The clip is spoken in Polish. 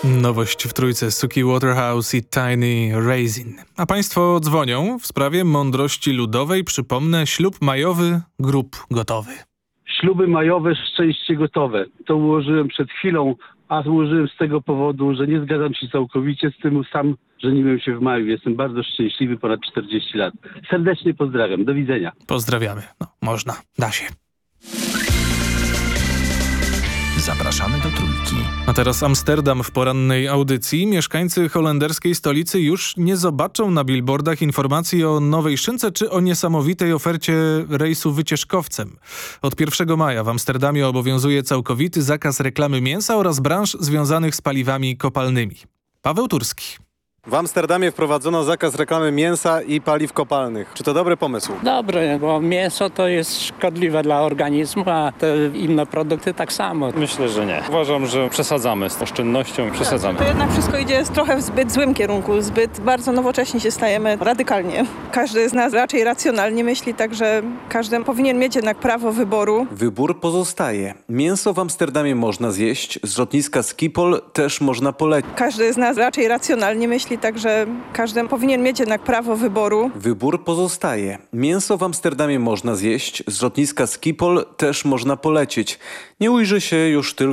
Nowość w trójce: Suki Waterhouse i Tiny Raisin. A państwo dzwonią w sprawie mądrości ludowej. Przypomnę, ślub majowy, grób gotowy. Śluby majowe, szczęście gotowe. To ułożyłem przed chwilą, a ułożyłem z tego powodu, że nie zgadzam się całkowicie z tym. Sam żeniłem się w maju. Jestem bardzo szczęśliwy, ponad 40 lat. Serdecznie pozdrawiam. Do widzenia. Pozdrawiamy. No, można, da się. Zapraszamy do Trójki. A teraz Amsterdam w porannej audycji. Mieszkańcy holenderskiej stolicy już nie zobaczą na billboardach informacji o nowej szynce czy o niesamowitej ofercie rejsu wycieczkowcem. Od 1 maja w Amsterdamie obowiązuje całkowity zakaz reklamy mięsa oraz branż związanych z paliwami kopalnymi. Paweł Turski. W Amsterdamie wprowadzono zakaz reklamy mięsa i paliw kopalnych. Czy to dobry pomysł? Dobre, bo mięso to jest szkodliwe dla organizmu, a te inne produkty tak samo. Myślę, że nie. Uważam, że przesadzamy z oszczędnością. Przesadzamy. To jednak wszystko idzie trochę w zbyt złym kierunku. Zbyt bardzo nowocześnie się stajemy, radykalnie. Każdy z nas raczej racjonalnie myśli, także każdy powinien mieć jednak prawo wyboru. Wybór pozostaje. Mięso w Amsterdamie można zjeść, z lotniska Schiphol też można polecieć. Każdy z nas raczej racjonalnie myśli, także każdy powinien mieć jednak prawo wyboru. Wybór pozostaje. Mięso w Amsterdamie można zjeść, z lotniska Schiphol też można polecieć. Nie ujrzy się już tylko